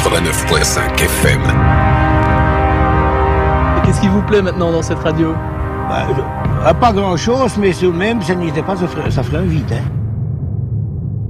89.5 FM. Et qu'est-ce qui vous plaît maintenant dans cette radio? Pas grand-chose, mais tout de même, ça n'était pas, ça ferait un vide, hein.